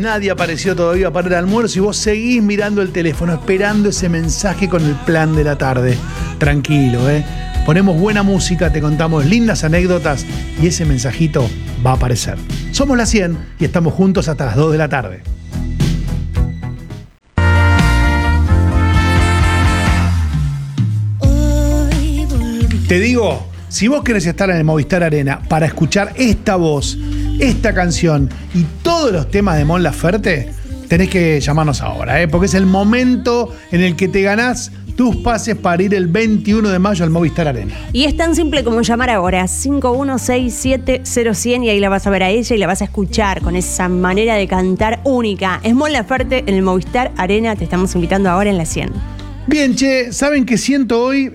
nadie apareció todavía para el almuerzo y vos seguís mirando el teléfono, esperando ese mensaje con el plan de la tarde. Tranquilo, ponemos buena música, te contamos lindas anécdotas y ese mensajito va a aparecer. Somos la 100 y estamos juntos hasta las 2 de la tarde. Te digo, si vos querés estar en el Movistar Arena para escuchar esta voz, esta canción y todos los temas de Mon Laferte, tenés que llamarnos ahora, porque es el momento en el que te ganás tus pases para ir el 21 de mayo al Movistar Arena. Y es tan simple como llamar ahora, 51670100, y ahí la vas a ver a ella y la vas a escuchar con esa manera de cantar única. Es Mon Laferte en el Movistar Arena, te estamos invitando ahora en la 100. Bien, che, ¿saben qué siento hoy?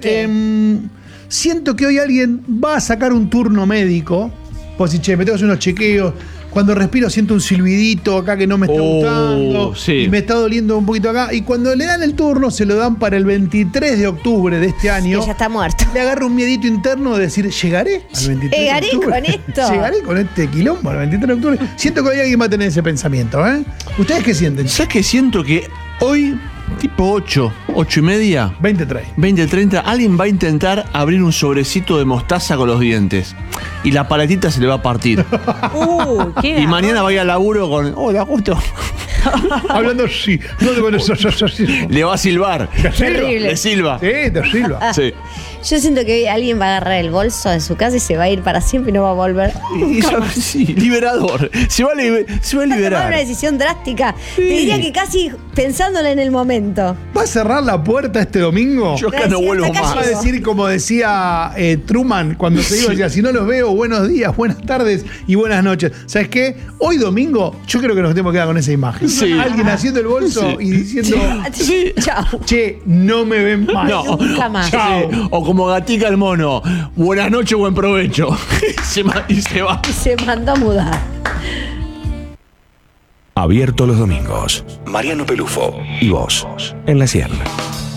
Siento que hoy alguien va a sacar un turno médico. Pues si, che, me tengo que hacer unos chequeos. Cuando respiro siento un silbidito acá que no me está gustando. Sí. Y me está doliendo un poquito acá. Y cuando le dan el turno, se lo dan para el 23 de octubre de este año. Que ya está muerto. Le agarra un miedito interno de decir, ¿llegaré al 23 de octubre? ¿Llegaré con esto? ¿Llegaré con este quilombo al 23 de octubre? Siento que hoy alguien va a tener ese pensamiento, ¿Ustedes qué sienten? ¿Sabes qué? Siento que hoy, tipo 8:30, 20:30, alguien va a intentar abrir un sobrecito de mostaza con los dientes. Y la paletita se le va a partir. ¿Qué? Y mañana va a ir al laburo con... Hola, justo. Hablando así. No con eso. Le va a silbar. Terrible. Le silba. Sí, te silba. Sí. Yo siento que hoy alguien va a agarrar el bolso de su casa y se va a ir para siempre y no va a volver. Sí, liberador. Se va a Va a tomar liberar. una decisión drástica. Sí. Te diría que casi pensándola en el momento. ¿Va a cerrar la puerta este domingo? Yo acá no vuelvo Hasta acá más. Va a decir, como decía Truman cuando se iba, decía, si no los veo, buenos días, buenas tardes y buenas noches. ¿Sabes qué? Hoy domingo, yo creo que nos tenemos que quedar con esa imagen. Sí. Alguien haciendo el bolso y diciendo, Sí. Chao. che, no me ven más. No. Nunca más. Chao. Sí. O como Gatica el mono. Buenas noches, buen provecho. Y se va. Y se mandó a mudar. Abierto los domingos. Mariano Pelufo y vos en la 100.